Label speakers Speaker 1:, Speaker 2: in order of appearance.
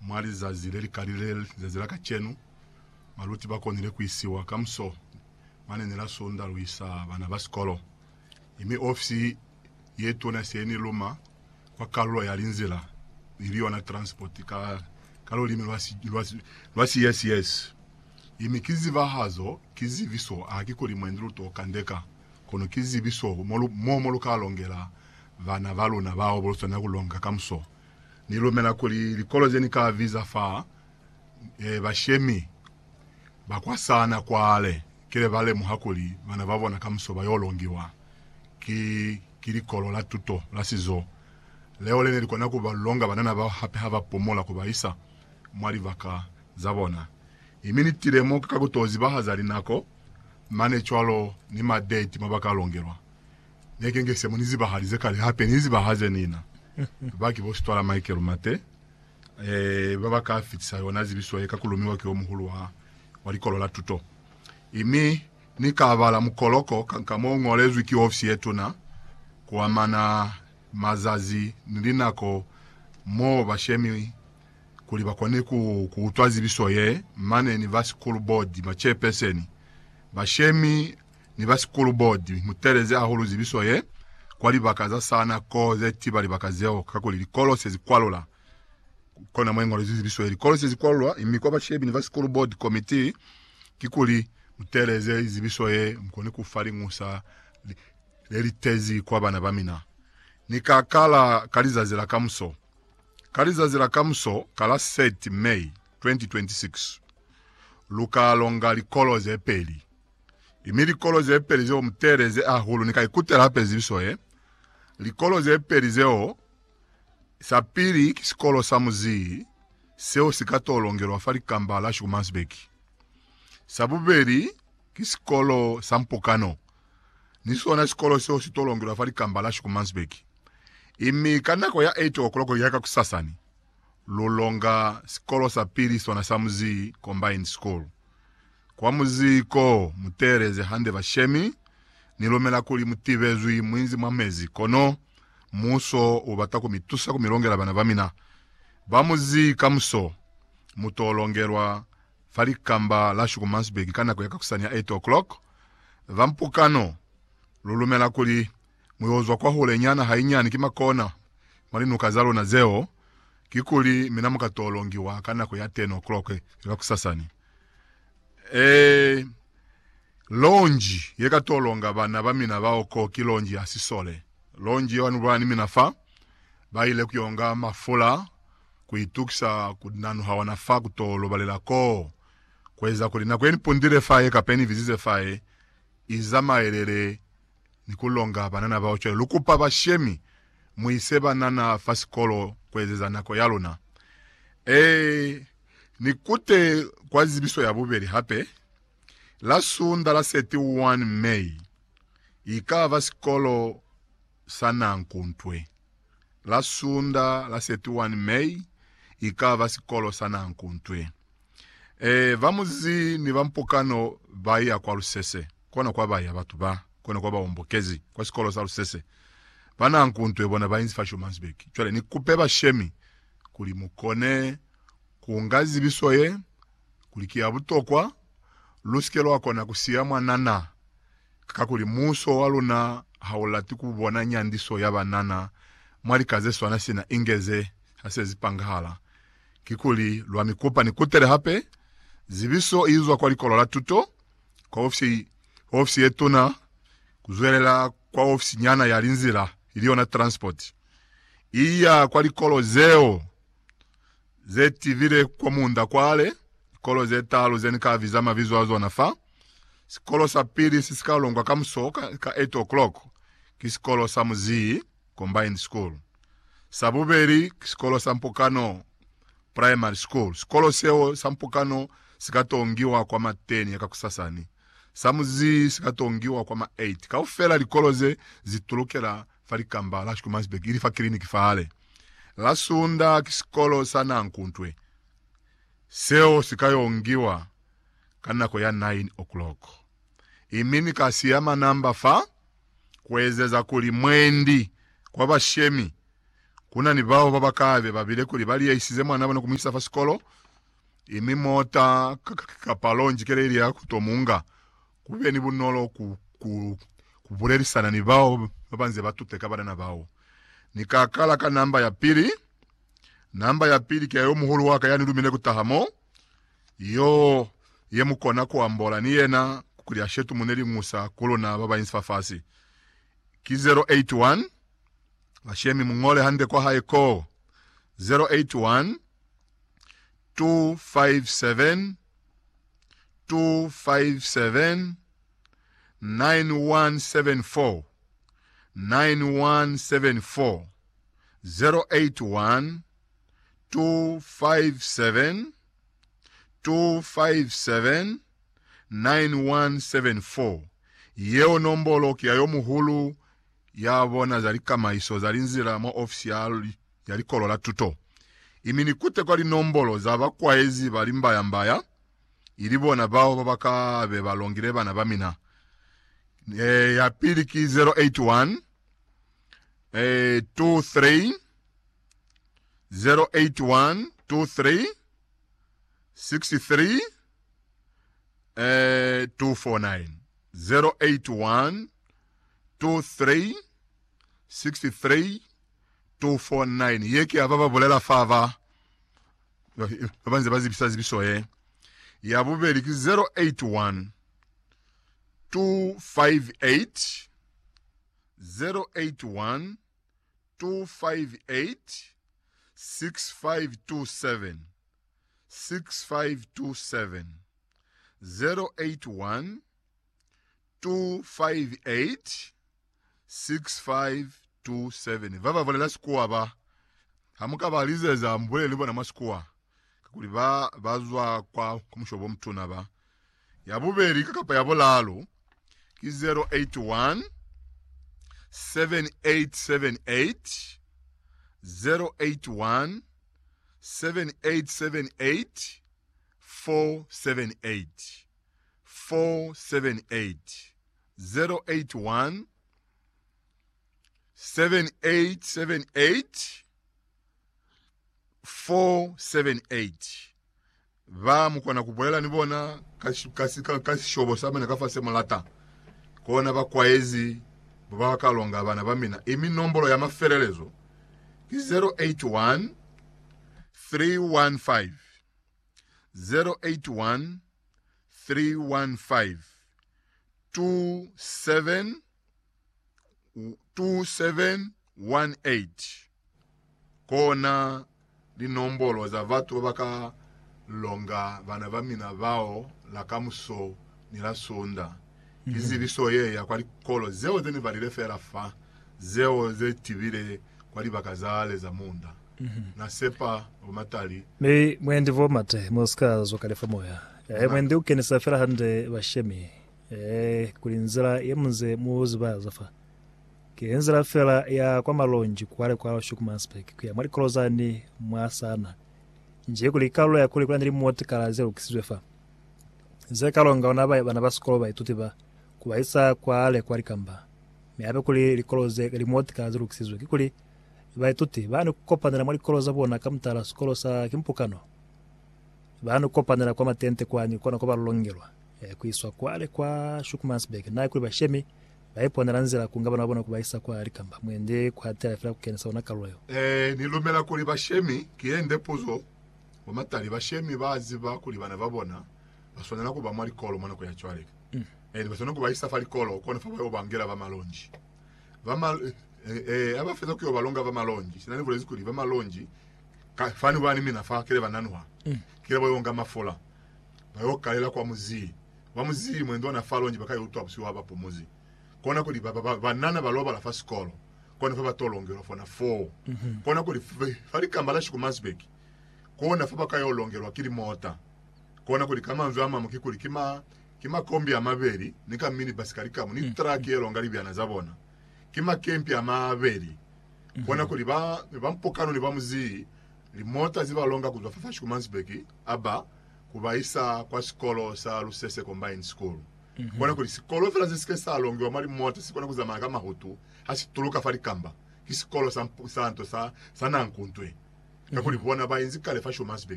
Speaker 1: mwali zazile likalile zazila kachenu maluti bakonile kuisiwa kamso manenela sonda luisa bana basikolo imi ofisi yetu na seni luma kwa kalulo ya linzila iliyo na transport kalo limi lwasi yes imi kiziva hazo kiziviso akikoli mwendulu to kandeka kono kiziviso momo kalongela vana valuna bao boloso na kulonga kamso nilomela kuli likolo zeni ka visa fa bashemi bakwasana kwale kile vale muhakuli vana vavona kamso bayolongiwa kilikolo la tuto la sizo leo lene likona kubalonga banana ba hape hava pomola kubaisa mwali vaka zabona imini tiremo kakutozi bahazali nako mane chwalo ni madate mabaka longerwa nekenge semunizi bahalize kale hape nizi bahaze nina baki bostwala Michael Mate babaka afitsa yonazi biswaye kakulumiwa ke omuhulu wa likolo la tuto imi nikabala mukoloko kankamo ngolezwi ki ofisi yetu na kwa mana mazazi nilinako mo bashemi kuli bakone kutwazi bisoye mane ni school board ma chairperson bashemi ni school board mutereze ahuluzi bisoye kwali bakaza sana ko zeti bali bakazeo kakuli likolo sezikwalola kona mwengo zizi bisoye likolo sezikwalola imiko bashemi ni school board committee kikuli mutereze izibisoye mkone kufali ngusa leritezi kwa bana bamina nikakala kalizazila kamso kala 7 May 2026 luka longa likolo zepeli imili kolo zepeli zeo mtereze ahulu nikaikutela hape zibisoye likolo zepeli zeo sapiri kisikolo samuzi seo sikato longero afari kambala shukumansbeki sabuberi kisikolo sampokano nisona sikolo seo sitolongero afari kambala shukumansbeki imi kanako ya 8 o'clock yaka kusasani lulonga sikolo sapiri sona samuzi combined school kwa muziko mutereze hande bashemi nilomela kuli mutivezwi mwinzi mwamezi kono muso ubata kumitusa kumilongera bana bamina bamuzi kamso mutolongerwa farikamba la shukumansbeki kanako yaka kusania 8 o'clock vampukano lulumela kuli muyozwa kwa hule nyana hainyani kimakona malinu kazalo na zeo kikuli minamu katolongiwa kanako ya 10 o'clock yaka kusasani lonji yeka tolonga bana bamina baoko kilonji asisole lonji wanu bani minafa baile kuyonga mafula kuituksa kudnanu hawanafa kutolo balela ko kweza kulina kweni pundire faye kapeni vizize faye izama elele nikulonga banana baocho lukupa bashemi muiseba nana fasikolo kwezeza nako yaluna nikute kwa zibiso ya buberi hape la sunda la 31 May ikava sikolo sana nkuntwe la sunda la 31 May ikava sikolo sana nkuntwe vamuzi ni vampukano baya kwa Lusese kona kwa baya batu ba kona kwa baombokezi kwa sikolo sa Lusese bana nkuntwe bona bayinzi fashumansbeki chole nikupe bashemi kuli mukone kungazi bisoye kulikia butokwa luskelo akona kusia mwanana kakuli muso waluna haulati kubona nyandiso yabanana mwali kaze swana sina ingeze asezipanghala kikuli lwa mikupa nikutere hape zibiso izwa kwa likolo la tuto kwa ofisi yetuna kuzwelela kwa ofisi nyana ya linzila iliyo na transport iya kwa likolo zeo zeti vile kwa munda kwale kolo zetalu zenika vizama vizuazo nafa sikolo sapiri sisikalongwa kamsoka ka 8 o'clock kisikolo samuzi combined school sabuberi kisikolo sampukano primary school sikolo seo sampukano sikatongiwa kwa mateni yaka kusasani samuzi sikatongiwa kwa 8 kaufela likolo ze zitulukela farikamba la shukumansbeki ili fa clinic faale la sunda kisikolo sana nkuntwe seo sikayongiwa kanako ya 9 o'clock imini kasiyama namba fa kwezeza kuli mwendi kwa bashemi kuna ni bao babakabe babile kuli bali yaisize mwana bano kumisa fa skolo imi mota kapalonji kereri ya kutomunga kube ni bunolo kubuleli sana ni bao babanze batuteka bana bao nikakala ka namba ya pili kya muhulu waka yani lumine kutahamo yo ye mukona kuambola ni yena kulia shetu muneli musa kulona baba insfafasi ki 081 Washemi mungole hande kwa haiko 081 257 9174 081 257 9174 yeo nombolo kia yo muhulu yabona zali kama iso zali nzira mo official yali kolola tuto imini kute kwa li nombolo zaba kwa ezi bali mbaya ilibona bao babaka be balongire bana bamina ya pili ki 081 23 081 23 63 249 081 23 63 249 yeke ababa bolela fava babanze bazibisa zibisoye yabubeli ki 081 258 081 258 6527 081 258 6527 vava volela sikuwa ba hamuka balizeza mbule libo na masikuwa kakuli bazwa kwa kumushobo mtuna ba yabubeli kakapa yabolalo ki 081 7878 081 7878 478 081 7878 478 va mukona kubolela nibona kasi shobo sama nakafase mulata kona bakwaezi bakalonga bana bamina imi nombolo ya maferelezo 081 315 081 315 2718 kona di nombolo za vatu baka longa bana bamina bao la kamuso ni la sonda kizi biso ye ya kwali kolo zeo zeni valile fera fa zeo ze tibile kwali bakazale za munda na sepa umatali
Speaker 2: me mwende vo mate moska zo kalefa moya mwende ukenesa fera hande bashemi kulinzira yemunze muzi bazafa kenzira fera ya kwa malonji kwale kwa shukumanspek kuya mwali kolozani mwasana nje kulikalo ya kulikula ndiri motikala zero kisizwefa zekalonga onaba bana baskolo bayitutiba kubaisa kwale kwali kamba meabe kuli likoloze remote zero kisizwe kuli bayituti bana kukopanira mwali koloza bona kamtala skolo sa kimpukano bana kukopanira kwa matente kwani kona kwa balongelwa kuiswa kwale kwa shukumansbek na kuli bashemi bayiponera nzira kungaba nabona kubaisa kwa alikamba mwende kwa telefona kukenesa onakaloyo
Speaker 1: nilumela kuli bashemi kiende puzo wamatali bashemi baziba kuli bana babona basonana ko bamwali kolo mwana ko yachwaleka basonana ko baisa fali kolo kona fa bayobangela bamalonji abafeza ko balonga bamalonji sinani volezi kuli bamalonji fani bani mina fa kile bananwa kile boyonga mafola bayokalela kwa muzi wa muzi mwendo na falonji bakayo utwa busi waba pomuzi kona kuli banana baloba la fa skolo kona fa batolongero fona 4 kona kuli fali kambala shikumasbek kona fa bakayo longerwa kili mota kona kuli kama nzo ama mukikuli kima kombi ya maberi nika mini basikari kamu ni truck yelo ngali byana zabona kima kempi ya maberi kona kuli bampokano ni bamuzi limota ziba longa kuzwa fa shikumasbek aba kubaisa kwa skolo sa Lusese Combined School kona kuli skolo Francis Kesa longo mali mota sikona kuzama kama hutu hasi tuluka fali kamba isikolo santo sa nankuntwe kakulibona bayenzi kale fasho masbe